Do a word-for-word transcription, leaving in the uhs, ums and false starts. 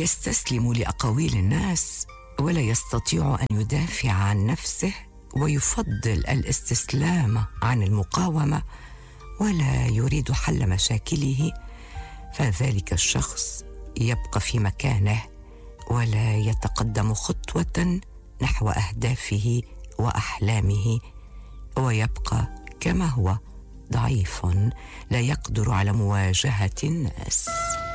يستسلم لأقاويل الناس ولا يستطيع أن يدافع عن نفسه، ويفضل الاستسلام عن المقاومة ولا يريد حل مشاكله، فذلك الشخص يبقى في مكانه ولا يتقدم خطوة نحو أهدافه وأحلامه، ويبقى كما هو ضعيف لا يقدر على مواجهة الناس.